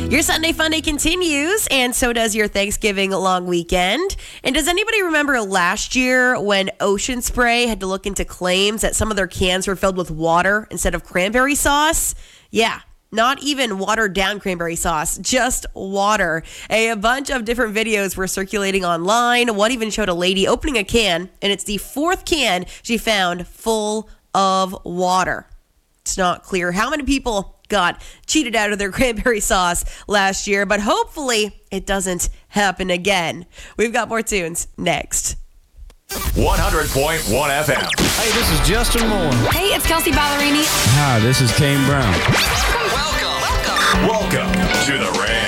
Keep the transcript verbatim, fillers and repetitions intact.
Your Sunday Fun Day continues, and so does your Thanksgiving long weekend. And does anybody remember last year when Ocean Spray had to look into claims that some of their cans were filled with water instead of cranberry sauce? Yeah. Not even watered down cranberry sauce, just water. A, a bunch of different videos were circulating online. One even showed a lady opening a can, and it's the fourth can she found full of water. It's not clear how many people got cheated out of their cranberry sauce last year, but hopefully it doesn't happen again. We've got more tunes next. one hundred point one F M. Hey, this is Justin Moore. Hey, it's Kelsey Ballerini. Hi, this is Kane Brown. Welcome, welcome, welcome. Welcome to the Rant.